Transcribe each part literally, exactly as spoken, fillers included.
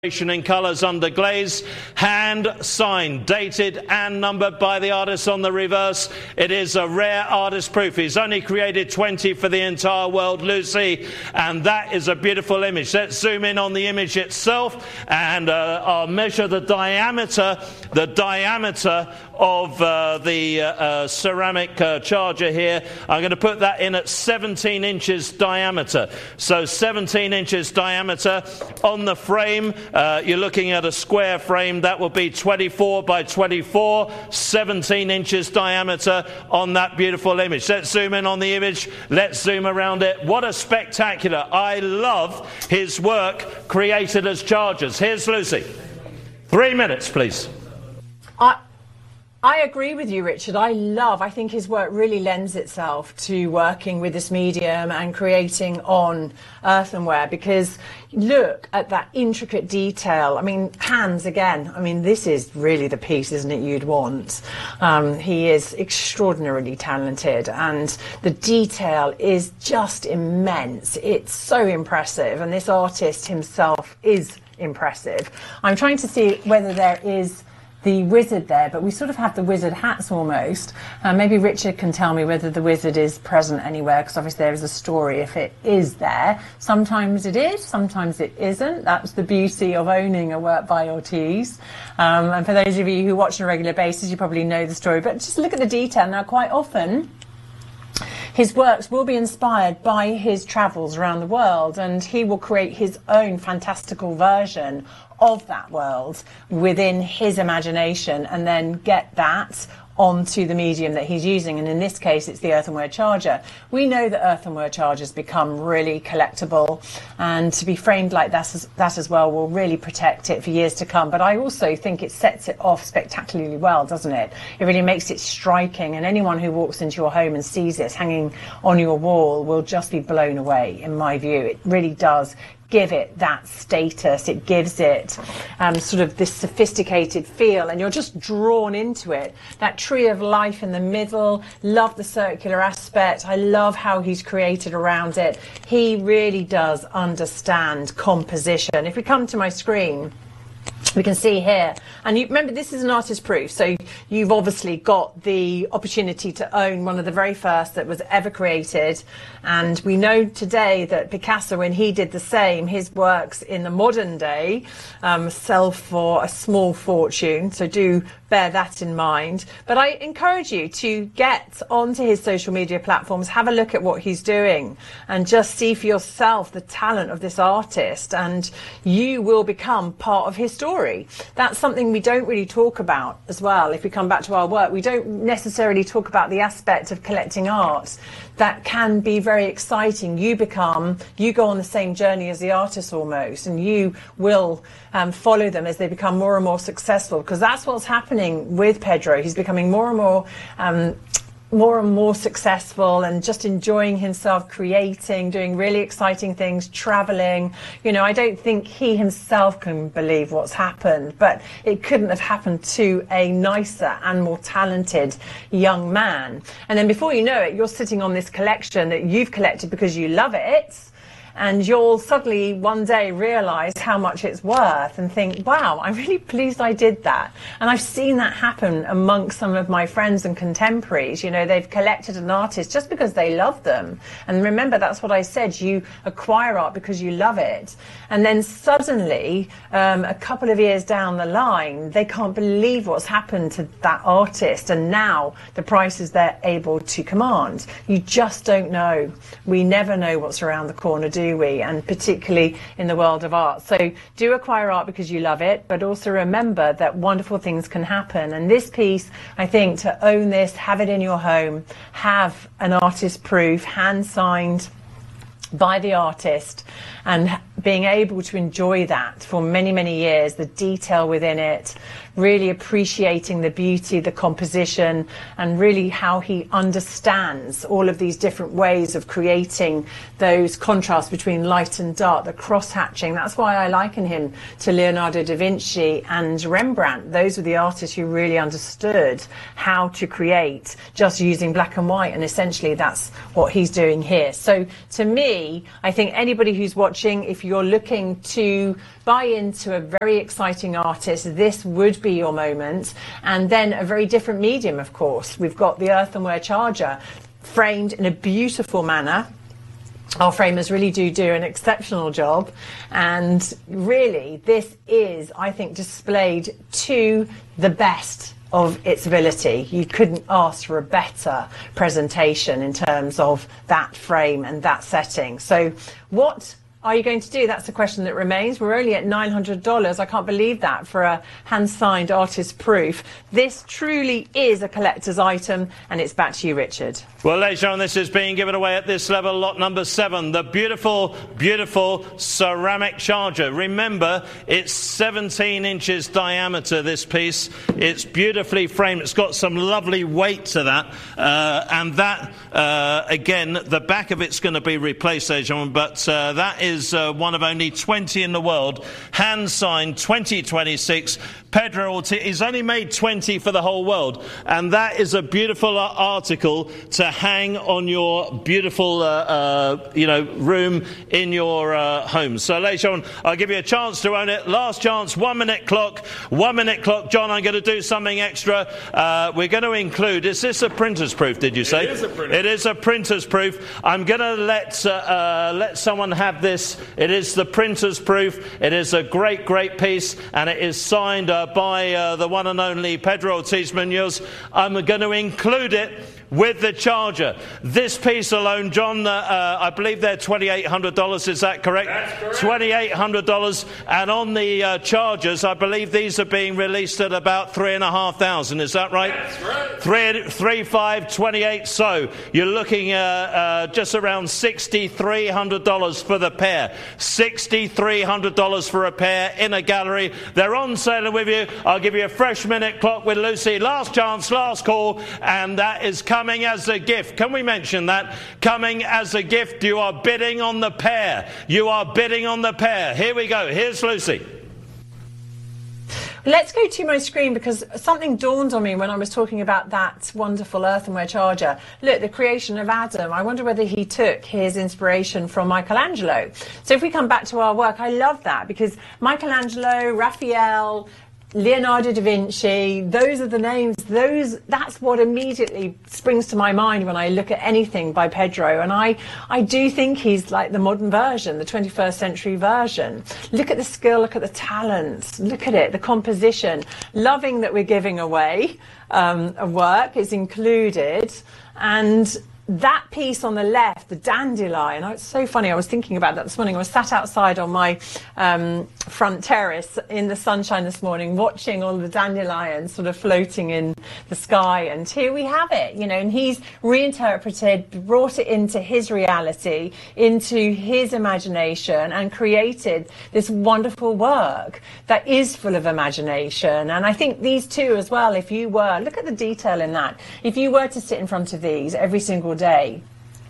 In colours under glaze, hand signed, dated and numbered by the artist on the reverse. It is a rare artist proof. He's only created twenty for the entire world, Lucy, and that is a beautiful image. Let's zoom in on the image itself and uh, I'll measure the diameter, the diameter of uh, the uh, uh, ceramic uh, charger here. I'm going to put that in at seventeen inches diameter. So seventeen inches diameter on the frame. Uh, you're looking at a square frame that will be twenty-four by twenty-four, seventeen inches diameter on that beautiful image. Let's zoom in on the image. Let's zoom around it. What a spectacular. I love his work created as chargers. Here's Lucy. Three minutes, please. I I agree with you, Richard. I love, I think his work really lends itself to working with this medium and creating on earthenware, because look at that intricate detail. I mean, hands again. I mean, this is really the piece, isn't it, you'd want. Um, he is extraordinarily talented and the detail is just immense. It's so impressive, and this artist himself is impressive. I'm trying to see whether there is the wizard there, but we sort of have the wizard hats almost. Uh, maybe Richard can tell me whether the wizard is present anywhere, because obviously there is a story if it is there. Sometimes it is, sometimes it isn't. That's the beauty of owning a work by Ortiz. Um, and for those of you who watch on a regular basis, you probably know the story, but just look at the detail. Now, quite often, his works will be inspired by his travels around the world, and he will create his own fantastical version of that world within his imagination and then get that onto the medium that he's using, and in this case it's the earthenware charger. We know that earthenware chargers become really collectible, and to be framed like that as, that as well will really protect it for years to come. But I also think it sets it off spectacularly well, doesn't it? It really makes it striking, and anyone who walks into your home and sees this hanging on your wall will just be blown away, in my view. It really does give it that status. It gives it um, sort of this sophisticated feel, and you're just drawn into it. That tree of life in the middle, love the circular aspect. I love how he's created around it. He really does understand composition. If we come to my screen, we can see here, and you remember this is an artist proof, so you've obviously got the opportunity to own one of the very first that was ever created. And we know today that Picasso, when he did the same, his works in the modern day um, sell for a small fortune, so do bear that in mind. But I encourage you to get onto his social media platforms, have a look at what he's doing, and just see for yourself the talent of this artist, and you will become part of his story. That's something we don't really talk about as well. If we come back to our work, we don't necessarily talk about the aspect of collecting art. That can be very exciting. You become, you go on the same journey as the artist almost, and you will um, follow them as they become more and more successful, because that's what's happening with Pedro. He's becoming more and more um, more and more successful and just enjoying himself, creating, doing really exciting things, traveling. You know, I don't think he himself can believe what's happened, but it couldn't have happened to a nicer and more talented young man. And then before you know it, you're sitting on this collection that you've collected because you love it, and you'll suddenly one day realise how much it's worth and think, wow, I'm really pleased I did that. And I've seen that happen amongst some of my friends and contemporaries. You know, they've collected an artist just because they love them. And remember, that's what I said, you acquire art because you love it. And then suddenly, um, a couple of years down the line, they can't believe what's happened to that artist, and now the prices they're able to command. You just don't know. We never know what's around the corner, do we? And particularly in the world of art. So do acquire art because you love it, but also remember that wonderful things can happen. And this piece, I think, to own this, have it in your home, have an artist proof, hand signed by the artist, and being able to enjoy that for many, many years, the detail within it, really appreciating the beauty, the composition, and really how he understands all of these different ways of creating those contrasts between light and dark, the cross-hatching. That's why I liken him to Leonardo da Vinci and Rembrandt. Those were the artists who really understood how to create just using black and white, and essentially that's what he's doing here. So to me, I think anybody who's watching watching, if you're looking to buy into a very exciting artist, this would be your moment. And then a very different medium, of course. We've got the earthenware charger, framed in a beautiful manner. Our framers really do do an exceptional job, and really this is, I think, displayed to the best of its ability. You couldn't ask for a better presentation in terms of that frame and that setting. So what are you going to do? That's the question that remains. We're only at nine hundred dollars. I can't believe that for a hand-signed artist proof. This truly is a collector's item, and it's back to you, Richard. Well, ladies and gentlemen, this is being given away at this level, lot number seven. The beautiful, beautiful ceramic charger. Remember, it's seventeen inches diameter, this piece. It's beautifully framed. It's got some lovely weight to that. Uh, and that, uh, again, the back of it's going to be replaced, ladies and gentlemen, but uh, that is is uh, one of only twenty in the world, hand-signed twenty twenty-six. Pedro Ortiz, he's only made twenty for the whole world, and that is a beautiful uh, article to hang on your beautiful, uh, uh, you know, room in your uh, home. So, ladies and gentlemen, I'll give you a chance to own it. Last chance, one minute clock, one minute clock. John, I'm going to do something extra. Uh, we're going to include, is this a printer's proof, did you say? It is a printer. It is a printer's proof. I'm going to let, uh, uh, let someone have this. It is the printer's proof. It is a great, great piece, and it is signed uh, by uh, the one and only Pedro Ortiz Munoz. I'm going to include it with the charger. This piece alone, John, uh, uh, I believe they're twenty-eight hundred dollars, is that correct? That's correct. twenty-eight hundred dollars, and on the uh, chargers, I believe these are being released at about three and a half thousand, is that right? That's right. Three, three, five, twenty-eight, so you're looking at uh, uh, just around sixty-three hundred dollars for the pair. sixty-three hundred dollars for a pair in a gallery. They're on sale with you. I'll give you a fresh minute clock with Lucy. Last chance, last call, and that is coming. Coming as a gift. Can we mention that? Coming as a gift. You are bidding on the pair. You are bidding on the pair. Here we go. Here's Lucy. Let's go to my screen, because something dawned on me when I was talking about that wonderful earthenware charger. Look, the creation of Adam. I wonder whether he took his inspiration from Michelangelo. So if we come back to our work, I love that, because Michelangelo, Raphael, Leonardo da Vinci, those are the names, those, that's what immediately springs to my mind when I look at anything by Pedro. And I, I do think he's like the modern version, the twenty-first century version. Look at the skill, look at the talent, look at it, the composition. Loving that we're giving away um, a work, it's included. And that piece on the left, the dandelion, oh, it's so funny, I was thinking about that this morning. I was sat outside on my um, front terrace in the sunshine this morning, watching all the dandelions sort of floating in the sky, and here we have it, you know, and he's reinterpreted, brought it into his reality, into his imagination, and created this wonderful work that is full of imagination. And I think these two as well, if you were, look at the detail in that, if you were to sit in front of these every single day,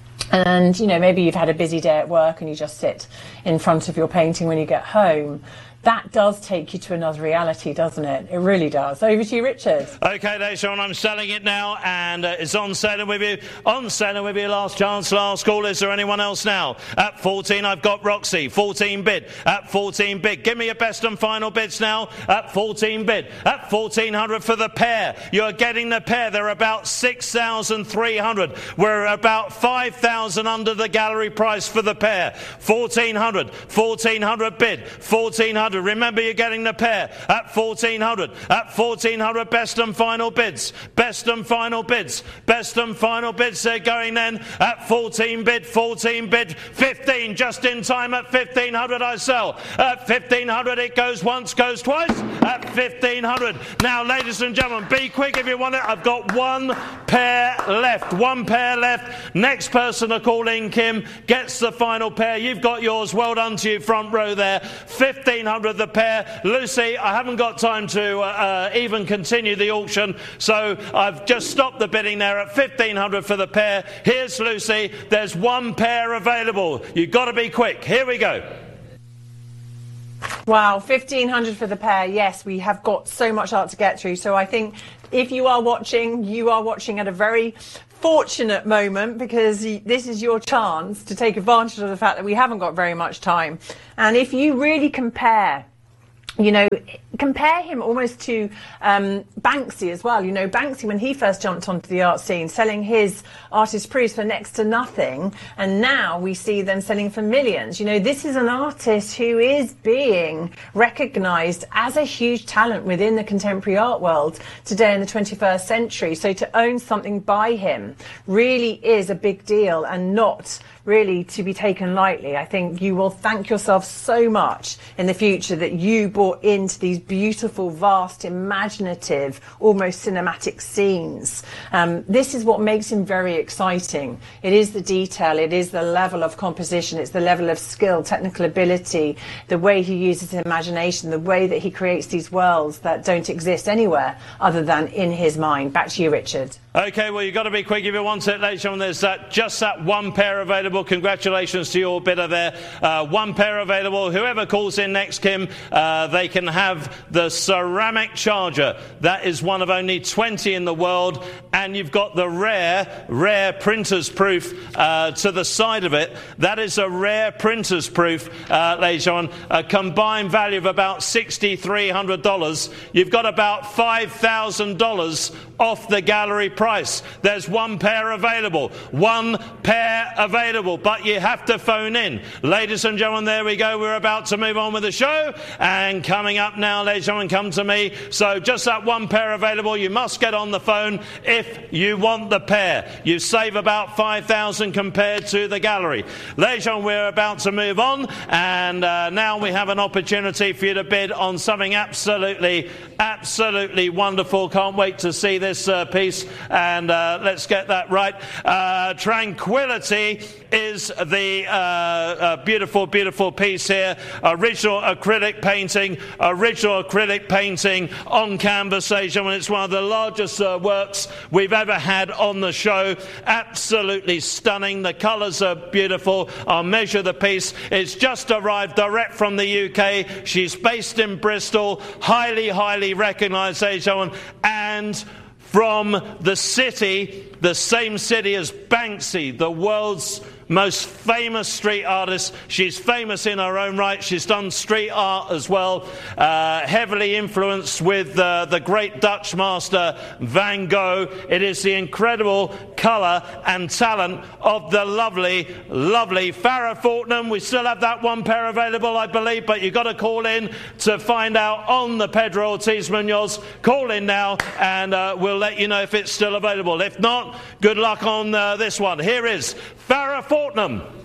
and you know, maybe you've had a busy day at work and you just sit in front of your painting when you get home, that does take you to another reality, doesn't it? It really does. Over to you, Richard. Okay, ladies and gentlemen, I'm selling it now, and uh, it's on sale with you. On sale with you, last chance, last call. Is there anyone else now? At fourteen, I've got Roxy. fourteen bid. At fourteen bid. Give me your best and final bids now. At fourteen bid. At fourteen hundred for the pair. You're getting the pair. They're about six thousand three hundred. We're about five thousand under the gallery price for the pair. fourteen hundred. fourteen hundred bid. fourteen hundred. Remember, you're getting the pair at fourteen hundred. At fourteen hundred, best and final bids. Best and final bids. Best and final bids. They're going then at fourteen bid, fourteen bid, fifteen. Just in time at fifteen hundred, I sell. At fifteen hundred, it goes once, goes twice. At fifteen hundred. Now, ladies and gentlemen, be quick if you want it. I've got one pair left. One pair left. Next person to call in, Kim, gets the final pair. You've got yours. Well done to you, front row there. fifteen hundred the pair. Lucy, I haven't got time to uh, uh, even continue the auction, so I've just stopped the bidding there at fifteen hundred for the pair. Here's Lucy. There's one pair available. You've got to be quick. Here we go. Wow, fifteen hundred for the pair. Yes, we have got so much art to get through. So I think if you are watching, you are watching at a very fortunate moment, because this is your chance to take advantage of the fact that we haven't got very much time. And if you really compare, you know, compare him almost to um, Banksy as well. You know, Banksy, when he first jumped onto the art scene, selling his artist proofs for next to nothing, and now we see them selling for millions. You know, this is an artist who is being recognised as a huge talent within the contemporary art world today in the twenty-first century. So to own something by him really is a big deal, and not really to be taken lightly. I think you will thank yourself so much in the future that you bought into these beautiful, vast, imaginative, almost cinematic scenes. Um, this is what makes him very exciting. It is the detail, it is the level of composition, it's the level of skill, technical ability, the way he uses his imagination, the way that he creates these worlds that don't exist anywhere other than in his mind. Back to you, Richard. Okay, well, you've got to be quick if you want it, ladies and gentlemen. There's that, just that one pair available. Congratulations to your bidder there. Uh, one pair available. Whoever calls in next, Kim, uh, they can have the ceramic charger. That is one of only twenty in the world. And you've got the rare, rare printer's proof uh, to the side of it. That is a rare printer's proof, uh, ladies and gentlemen. A combined value of about six thousand three hundred dollars. You've got about five thousand dollars off the gallery price. There's one pair available. One pair available. But you have to phone in. Ladies and gentlemen, there we go. We're about to move on with the show. And coming up now, ladies and gentlemen, come to me. So just that one pair available. You must get on the phone if you want the pair. You save about five thousand dollars compared to the gallery. Ladies and gentlemen, we're about to move on. And uh, now we have an opportunity for you to bid on something absolutely, absolutely wonderful. Can't wait to see this uh, piece. And uh, let's get that right. Uh, Tranquility is the uh, uh, beautiful, beautiful piece here. Original acrylic painting, original acrylic painting on canvas, ladies and gentlemen. It's one of the largest uh, works we've ever had on the show. Absolutely stunning. The colours are beautiful. I'll measure the piece. It's just arrived direct from the U K. She's based in Bristol. Highly, highly recognised, ladies and gentlemen. And from the city, the same city as Banksy, the world's most famous street artist. She's famous in her own right. She's done street art as well, uh, heavily influenced with uh, the great Dutch master Van Gogh. It is the incredible colour and talent of the lovely, lovely Farrah Fortnum. We still have that one pair available, I believe, but you've got to call in to find out on the Pedro Ortiz Munoz. Call in now and uh, we'll let you know if it's still available. If not, good luck on uh, this one. Here is Farrah Fortnum.